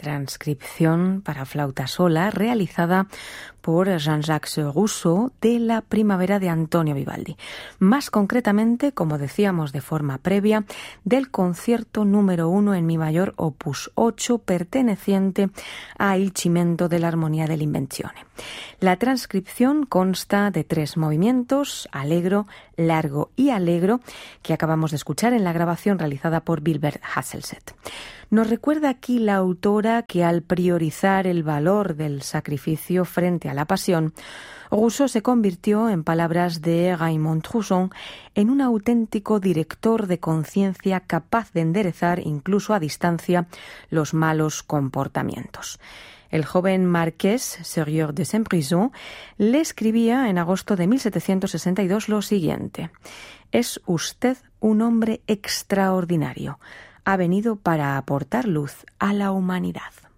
transcripción para flauta sola realizada por Jean-Jacques Rousseau de La primavera de Antonio Vivaldi. Más concretamente, como decíamos de forma previa, del concierto número 1 en mi mayor opus 8 perteneciente a Il Cimento dell'Armonia dell'Invenzione. La transcripción consta de 3 movimientos, allegro, largo y allegro, que acabamos de escuchar en la grabación realizada por Wilbert Hasselset. Nos recuerda aquí la autora que al priorizar el valor del sacrificio frente a la pasión, Rousseau se convirtió, en palabras de Raymond Trousson, en un auténtico director de conciencia capaz de enderezar, incluso a distancia, los malos comportamientos. El joven marqués Sieur de Saint-Brisson le escribía en agosto de 1762 lo siguiente: «Es usted un hombre extraordinario. Ha venido para aportar luz a la humanidad».